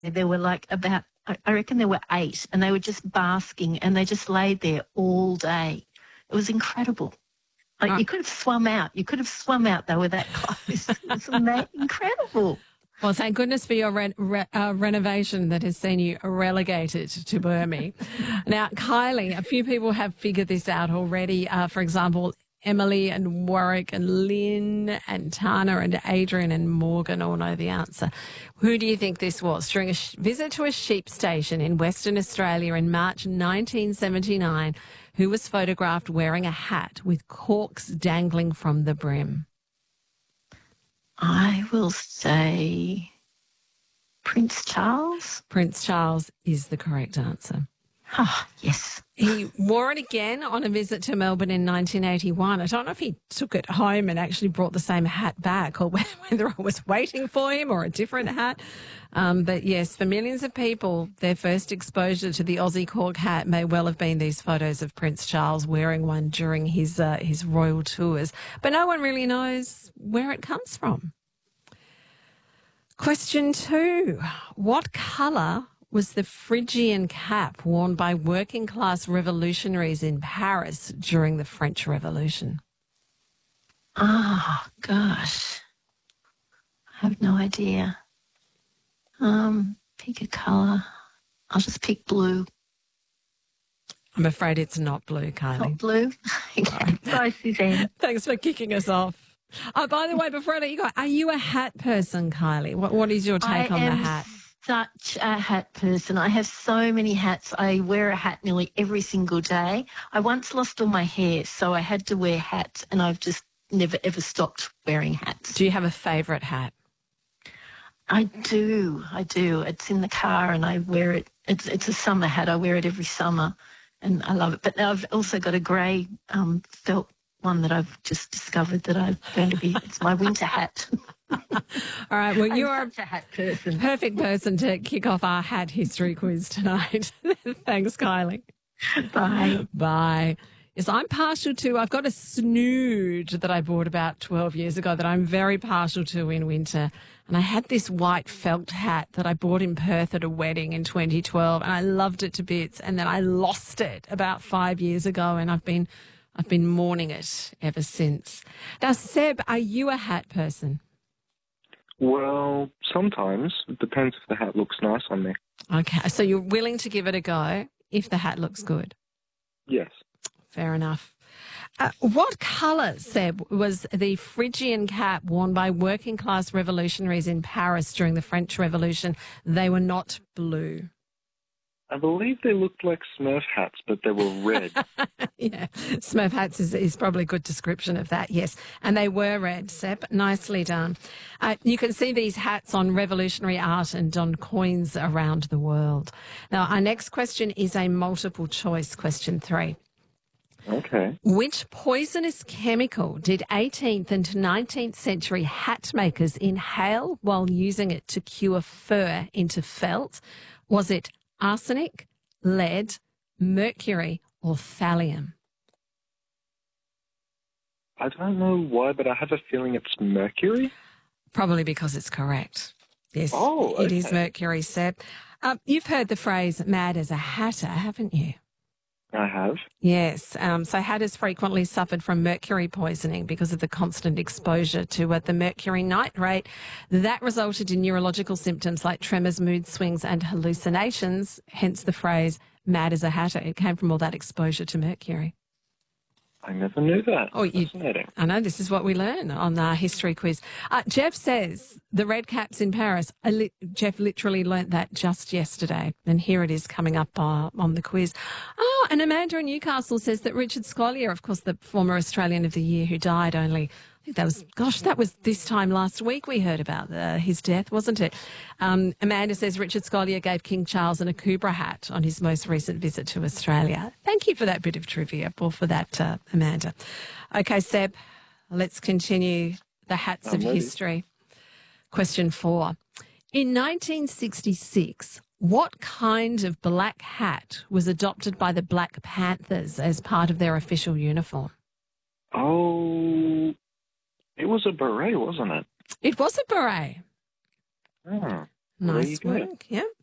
there were like about, I reckon there were 8, and they were just basking, and they just laid there all day. It was incredible. Like you could have swum out. You could have swum out. They were that close. It was incredible. Well, thank goodness for your renovation that has seen you relegated to Burmese. Now, Kylie, a few people have figured this out already. For example, Emily and Warwick and Lynn and Tana and Adrian and Morgan all know the answer. Who do you think this was? During a visit to a sheep station in Western Australia in March 1979, who was photographed wearing a hat with corks dangling from the brim? I will say Prince Charles. Prince Charles is the correct answer. Oh, yes. He wore it again on a visit to Melbourne in 1981. I don't know if he took it home and actually brought the same hat back or whether it was waiting for him or a different hat. But yes, for millions of people, their first exposure to the Aussie cork hat may well have been these photos of Prince Charles wearing one during his royal tours. But no one really knows where it comes from. Question 2. What colour was the Phrygian cap worn by working-class revolutionaries in Paris during the French Revolution? Oh, gosh. I have no idea. Pick a colour. I'll just pick blue. I'm afraid it's not blue, Kylie. Not blue? Okay. Sorry, Suzanne. Thanks for kicking us off. Oh, by the way, before I let you go, are you a hat person, Kylie? What is your take on the hat? Such a hat person. I have so many hats. I wear a hat nearly every single day. I once lost all my hair, so I had to wear hats, and I've just never, ever stopped wearing hats. Do you have a favourite hat? I do. It's in the car, and I wear it. It's a summer hat. I wear it every summer, and I love it. But now I've also got a grey felt one that I've just discovered that I'm going to be. It's my winter hat. All right, well, you are such a hat person. Perfect person to kick off our hat history quiz tonight. Thanks, Kylie. Bye. Bye. Yes, I'm partial to, I've got a snood that I bought about 12 years ago that I'm very partial to in winter. And I had this white felt hat that I bought in Perth at a wedding in 2012, and I loved it to bits. And then I lost it about 5 years ago, and I've been mourning it ever since. Now, Seb, are you a hat person? Well, sometimes. It depends if the hat looks nice on me. Okay, so you're willing to give it a go if the hat looks good? Yes. Fair enough. What colour, Seb, was the Phrygian cap worn by working-class revolutionaries in Paris during the French Revolution? They were not blue. I believe they looked like Smurf hats, but they were red. Yeah, Smurf hats is probably a good description of that, yes. And they were red, Seb. Nicely done. You can see these hats on revolutionary art and on coins around the world. Now, our next question is a multiple choice, question 3. Okay. Which poisonous chemical did 18th and 19th century hat makers inhale while using it to cure fur into felt? Was it arsenic, lead, mercury, or thallium? I don't know why, but I have a feeling it's mercury. Probably because it's correct. Yes, Oh, okay. It is mercury, Seb. You've heard the phrase mad as a hatter, haven't you? I have. Yes. So hatters frequently suffered from mercury poisoning because of the constant exposure to the mercury nitrate. That resulted in neurological symptoms like tremors, mood swings and hallucinations, hence the phrase mad as a hatter. It came from all that exposure to mercury. I never knew that. Oh, fascinating. I know, this is what we learn on our history quiz. Jeff says the red caps in Paris. Jeff literally learnt that just yesterday, and here it is coming up on the quiz. Oh, and Amanda in Newcastle says that Richard Scolyer, of course, the former Australian of the Year who died only, I think that was this time last week we heard about his death, wasn't it? Amanda says Richard Scolyer gave King Charles an Akubra hat on his most recent visit to Australia. Thank you for that bit of trivia, or for that, Amanda. Okay, Seb, let's continue the hats of history. Question 4. In 1966, what kind of black hat was adopted by the Black Panthers as part of their official uniform? Oh, it was a beret, wasn't it? It was a beret. Oh. Well, there Nice you go. work. Yeah.